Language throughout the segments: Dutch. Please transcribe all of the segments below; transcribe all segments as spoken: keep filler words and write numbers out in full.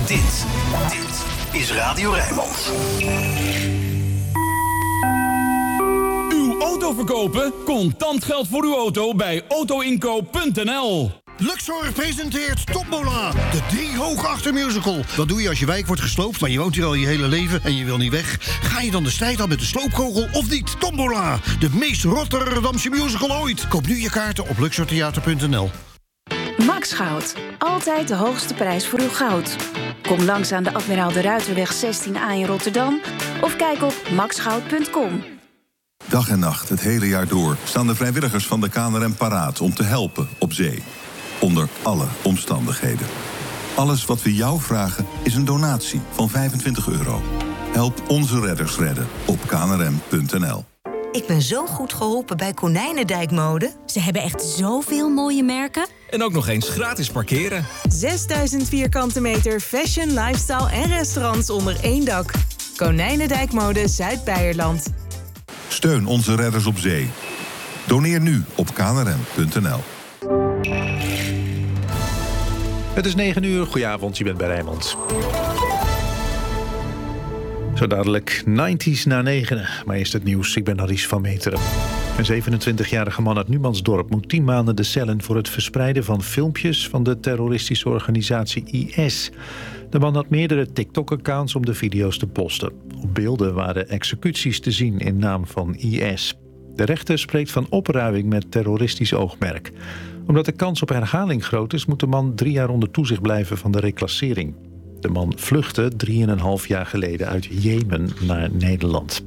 Dit, dit is Radio Rijnmond. Uw auto verkopen? Contant geld voor uw auto bij autoinkoop punt n l. Luxor presenteert Tombola, de drie hoog musical. Wat doe je als je wijk wordt gesloopt, maar je woont hier al je hele leven en je wil niet weg? Ga je dan de strijd aan met de sloopkogel of niet? Tombola, de meest Rotterdamse musical ooit. Koop nu je kaarten op luxor theater punt n l. Max Goud. Altijd de hoogste prijs voor uw goud. Kom langs aan de Admiraal de Ruiterweg zestien A in Rotterdam of kijk op max goud punt com. Dag en nacht, het hele jaar door, staan de vrijwilligers van de K N R M paraat om te helpen op zee. Onder alle omstandigheden. Alles wat we jou vragen is een donatie van vijfentwintig euro. Help onze redders redden op k n r m punt n l. Ik ben zo goed geholpen bij Konijnendijk Mode. Ze hebben echt zoveel mooie merken. En ook nog eens gratis parkeren. zesduizend vierkante meter fashion, lifestyle en restaurants onder één dak. Konijnendijk Mode Zuid-Beierland. Steun onze redders op zee. Doneer nu op k n r m punt n l. Het is negen uur. Goedenavond, je bent bij Rijnmond. Zo dadelijk nineties na negenen. Maar eerst het nieuws. Ik ben Haris van Meteren. Een zevenentwintigjarige man uit Numansdorp moet tien maanden de cel in voor het verspreiden van filmpjes van de terroristische organisatie I S. De man had meerdere TikTok-accounts om de video's te posten. Op beelden waren executies te zien in naam van I S. De rechter spreekt van opruiming met terroristisch oogmerk. Omdat de kans op herhaling groot is, moet de man drie jaar onder toezicht blijven van de reclassering. De man vluchtte drieënhalf jaar geleden uit Jemen naar Nederland.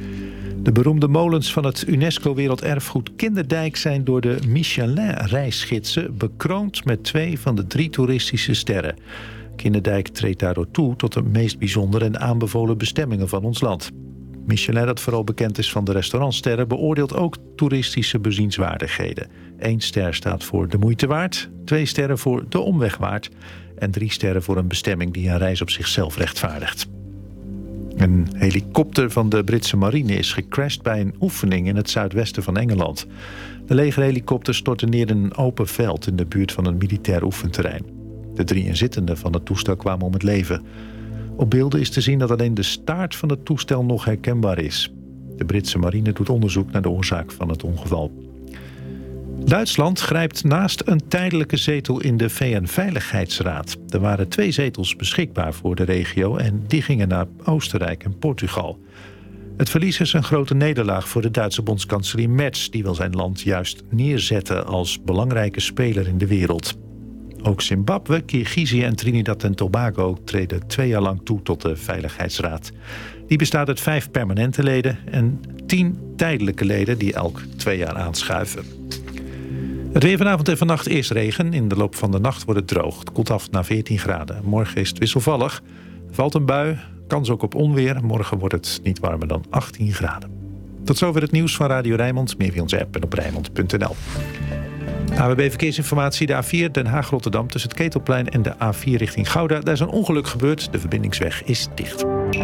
De beroemde molens van het UNESCO-werelderfgoed Kinderdijk zijn door de Michelin-reisgidsen bekroond met twee van de drie toeristische sterren. Kinderdijk treedt daardoor toe tot de meest bijzondere en aanbevolen bestemmingen van ons land. Michelin, dat vooral bekend is van de restaurantsterren, beoordeelt ook toeristische bezienswaardigheden. Eén ster staat voor de moeite waard, twee sterren voor de omweg waard en drie sterren voor een bestemming die een reis op zichzelf rechtvaardigt. Een helikopter van de Britse marine is gecrashed bij een oefening in het zuidwesten van Engeland. De legerhelikopter stortte neer in een open veld in de buurt van een militair oefenterrein. De drie inzittenden van het toestel kwamen om het leven. Op beelden is te zien dat alleen de staart van het toestel nog herkenbaar is. De Britse marine doet onderzoek naar de oorzaak van het ongeval. Duitsland grijpt naast een tijdelijke zetel in de V N-veiligheidsraad. Er waren twee zetels beschikbaar voor de regio en die gingen naar Oostenrijk en Portugal. Het verlies is een grote nederlaag voor de Duitse bondskanselier Merz, die wil zijn land juist neerzetten als belangrijke speler in de wereld. Ook Zimbabwe, Kirgizië en Trinidad en Tobago treden twee jaar lang toe tot de Veiligheidsraad. Die bestaat uit vijf permanente leden en tien tijdelijke leden die elk twee jaar aanschuiven. Het weer vanavond en vannacht eerst regen. In de loop van de nacht wordt het droog. Het koelt af naar veertien graden. Morgen is het wisselvallig. Er valt een bui, kans ook op onweer. Morgen wordt het niet warmer dan achttien graden. Tot zover het nieuws van Radio Rijnmond. Meer via onze app en op rijnmond punt n l. A W B Verkeersinformatie, de A vier Den Haag-Rotterdam tussen het Ketelplein en de A vier richting Gouda. Daar is een ongeluk gebeurd. De verbindingsweg is dicht.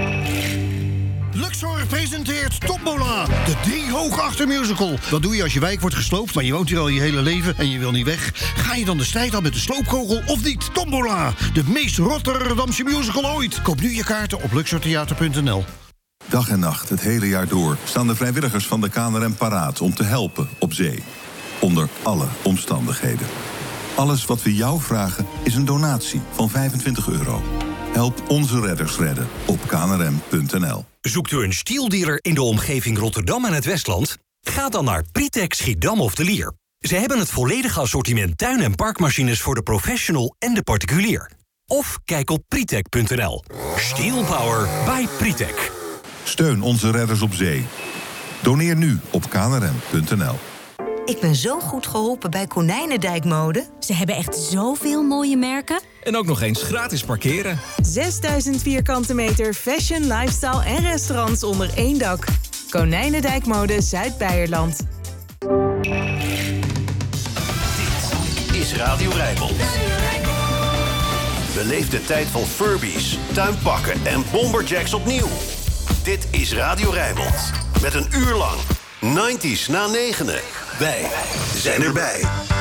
Luxor presenteert Tombola, de drie hoog musical. Wat doe je als je wijk wordt gesloopt, maar je woont hier al je hele leven en je wil niet weg? Ga je dan de strijd aan met de sloopkogel of niet? Tombola, de meest Rotterdamse musical ooit. Koop nu je kaarten op luxor theater punt n l. Dag en nacht, het hele jaar door, staan de vrijwilligers van de K N R M paraat om te helpen op zee. Onder alle omstandigheden. Alles wat we jou vragen is een donatie van vijfentwintig euro. Help onze redders redden op k n r m punt n l. Zoekt u een stieldealer in de omgeving Rotterdam en het Westland? Ga dan naar Pritek Schiedam of de Lier. Ze hebben het volledige assortiment tuin- en parkmachines voor de professional en de particulier. Of kijk op pritek punt n l. Steel Power by Pritek. Steun onze redders op zee. Doneer nu op k n r m punt n l. Ik ben zo goed geholpen bij Konijnendijk Mode. Ze hebben echt zoveel mooie merken. En ook nog eens gratis parkeren. zesduizend vierkante meter fashion, lifestyle en restaurants onder één dak. Konijnendijk Mode Zuid-Beierland. Dit is Radio Rijnmond. Beleef de tijd van Furbies, tuinpakken en bomberjacks opnieuw. Dit is Radio Rijnmond. Met een uur lang nineties na negenen. Wij zijn erbij.